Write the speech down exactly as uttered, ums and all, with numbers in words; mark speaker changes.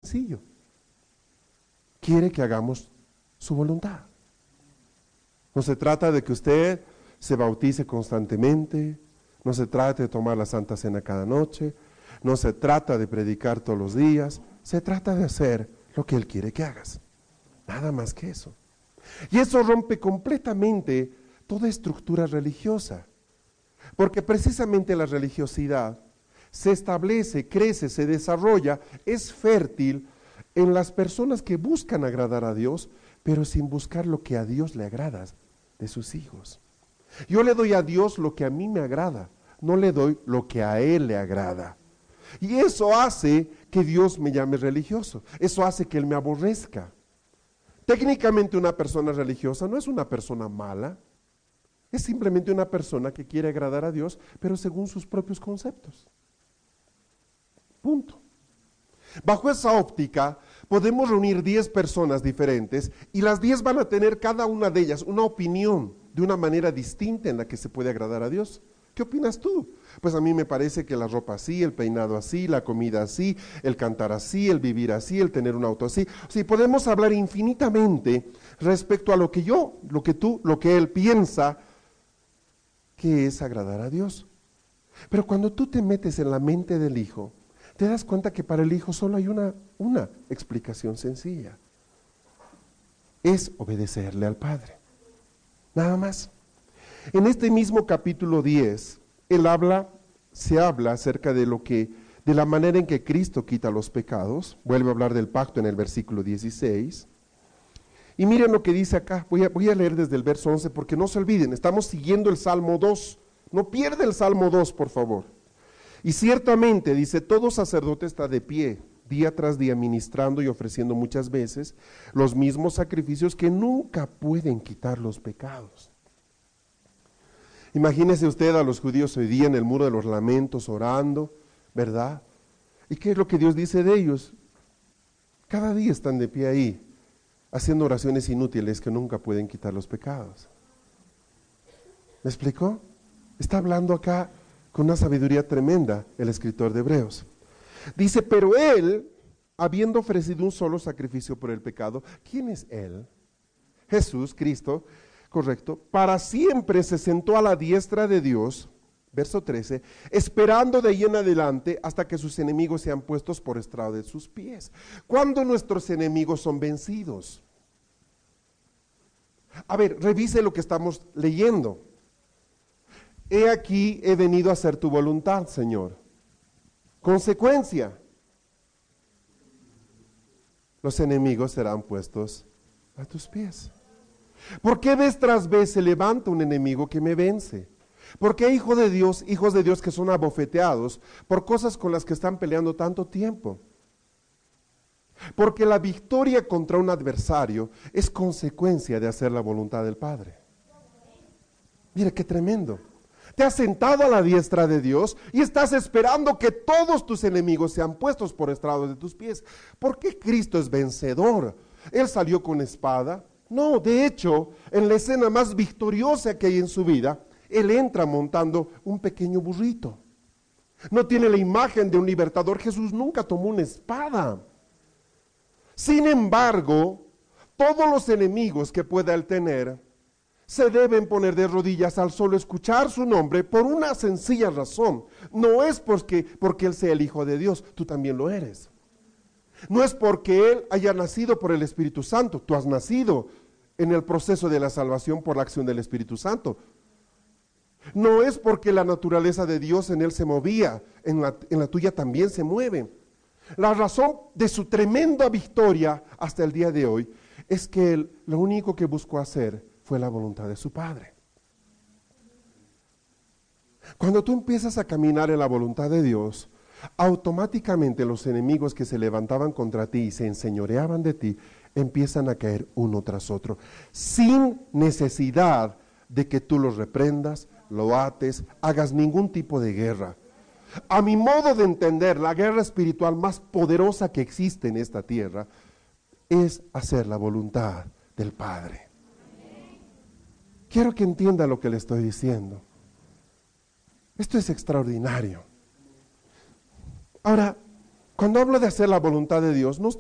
Speaker 1: sencillo. Quiere que hagamos su voluntad. No se trata de que usted se bautice constantemente, no se trata de tomar la Santa Cena cada noche, no se trata de predicar todos los días, se trata de hacer lo que Él quiere que hagas. Nada más que eso. Y eso rompe completamente toda estructura religiosa, porque precisamente la religiosidad se establece, crece, se desarrolla, es fértil en las personas que buscan agradar a Dios, pero sin buscar lo que a Dios le agrada de sus hijos. Yo le doy a Dios lo que a mí me agrada, no le doy lo que a Él le agrada. Y eso hace que Dios me llame religioso, eso hace que Él me aborrezca. Técnicamente una persona religiosa no es una persona mala, es simplemente una persona que quiere agradar a Dios, pero según sus propios conceptos. Punto. Bajo esa óptica, podemos reunir diez personas diferentes y las diez van a tener cada una de ellas una opinión de una manera distinta en la que se puede agradar a Dios. ¿Qué opinas tú? Pues a mí me parece que la ropa así, el peinado así, la comida así, el cantar así, el vivir así, el tener un auto así. O sea, podemos hablar infinitamente respecto a lo que yo, lo que tú, lo que él piensa que es agradar a Dios. Pero cuando tú te metes en la mente del Hijo, te das cuenta que para el Hijo solo hay una, una explicación sencilla. Es obedecerle al Padre. Nada más. En este mismo capítulo diez, él habla, se habla acerca de lo que, de la manera en que Cristo quita los pecados. Vuelve a hablar del pacto en el versículo dieciséis. Y miren lo que dice acá, voy a, voy a leer desde el verso once, porque no se olviden, estamos siguiendo el Salmo dos. No pierda el Salmo dos, por favor. Y ciertamente, dice, todo sacerdote está de pie, día tras día ministrando y ofreciendo muchas veces los mismos sacrificios que nunca pueden quitar los pecados. Imagínese usted a los judíos hoy día en el muro de los lamentos orando, ¿verdad? ¿Y qué es lo que Dios dice de ellos? Cada día están de pie ahí, haciendo oraciones inútiles que nunca pueden quitar los pecados. ¿Me explicó? Está hablando acá con una sabiduría tremenda el escritor de Hebreos. Dice, pero Él, habiendo ofrecido un solo sacrificio por el pecado, ¿quién es Él? Jesús, Cristo, correcto, para siempre se sentó a la diestra de Dios, verso trece, esperando de ahí en adelante hasta que sus enemigos sean puestos por estrado de sus pies. ¿Cuándo nuestros enemigos son vencidos? A ver, revise lo que estamos leyendo. He aquí, he venido a hacer tu voluntad, Señor. Consecuencia, los enemigos serán puestos a tus pies. ¿Por qué vez tras vez se levanta un enemigo que me vence? ¿Por qué hijo de Dios, hijos de Dios que son abofeteados por cosas con las que están peleando tanto tiempo? Porque la victoria contra un adversario es consecuencia de hacer la voluntad del Padre. Mire qué tremendo. Te has sentado a la diestra de Dios y estás esperando que todos tus enemigos sean puestos por estrado de tus pies. ¿Por qué Cristo es vencedor? ¿Él salió con espada? No, de hecho, en la escena más victoriosa que hay en su vida, Él entra montando un pequeño burrito. No tiene la imagen de un libertador. Jesús nunca tomó una espada. Sin embargo, todos los enemigos que pueda Él tener se deben poner de rodillas al solo escuchar su nombre por una sencilla razón. No es porque, porque Él sea el Hijo de Dios, tú también lo eres. No es porque Él haya nacido por el Espíritu Santo, tú has nacido en el proceso de la salvación por la acción del Espíritu Santo. No es porque la naturaleza de Dios en Él se movía, en la, en la tuya también se mueve. La razón de su tremenda victoria hasta el día de hoy es que Él lo único que buscó hacer fue la voluntad de su Padre. Cuando tú empiezas a caminar en la voluntad de Dios, automáticamente los enemigos que se levantaban contra ti y se enseñoreaban de ti, empiezan a caer uno tras otro, sin necesidad de que tú los reprendas, lo ates, hagas ningún tipo de guerra. A mi modo de entender, la guerra espiritual más poderosa que existe en esta tierra es hacer la voluntad del Padre. Quiero que entienda lo que le estoy diciendo. Esto es extraordinario. Ahora, cuando hablo de hacer la voluntad de Dios, no estoy